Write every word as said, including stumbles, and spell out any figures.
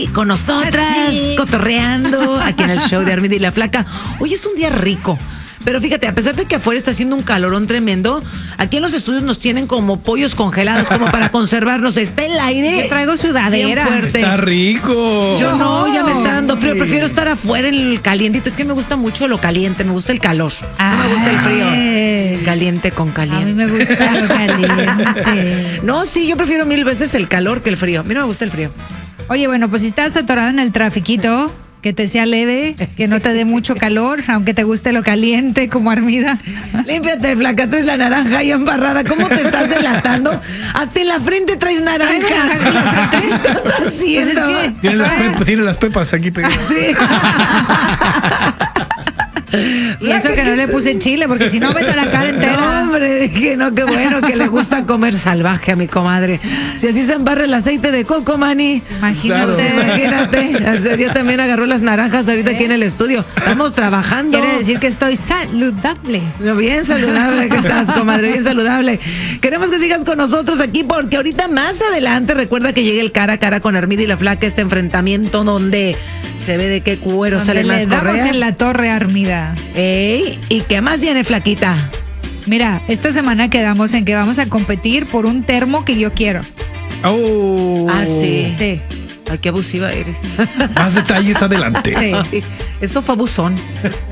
Y con nosotras, sí. cotorreando aquí en el show de Armida y la Flaca. Hoy es un día rico. Pero fíjate, a pesar de que afuera está haciendo un calorón tremendo, aquí en los estudios nos tienen como pollos congelados, como para conservarnos. Está el aire. Yo traigo bien sudadera. fuerte. Está rico. Yo no, ya me está dando frío. Prefiero estar afuera en el calientito. Es que me gusta mucho lo caliente, me gusta el calor. No me gusta el frío. Ay. Caliente con caliente. A mí me gusta lo caliente. No, sí, yo prefiero mil veces el calor que el frío. A mí no me gusta el frío. Oye, bueno, pues si estás atorado en el trafiquito, que te sea leve, que no te dé mucho calor, aunque te guste lo caliente como Armida. Límpiate, Flaca, traes la naranja ahí embarrada. ¿Cómo te estás delatando? Hasta en la frente traes naranja. Traigo naranja. ¿Qué estás haciendo? Pues es que- Tiene las, pepas, tiene las pepas aquí pegadas. Sí. Y eso que no le puse chile, porque si no meto la cara entera. No, hombre, dije, no, qué bueno que le gusta comer salvaje a mi comadre. Si así se embarra el aceite de coco, mani. Imagínate. Claro. Imagínate. Ese día también agarró las naranjas ahorita aquí en el estudio. Estamos trabajando. Quiere decir que estoy saludable. No, bien saludable que estás, comadre, bien saludable. Queremos que sigas con nosotros aquí porque ahorita más adelante recuerda que llegue el cara a cara con Armida y la Flaca, este enfrentamiento donde se ve de qué cuero Donde salen le más damos correas. en la torre, Armida. Ey, ¿y qué más viene, Flaquita? Mira, esta semana quedamos en que vamos a competir por un termo que yo quiero. Oh. Ah, sí. Sí, Ay, qué abusiva eres. Más detalles adelante. sí. Eso fue abusón.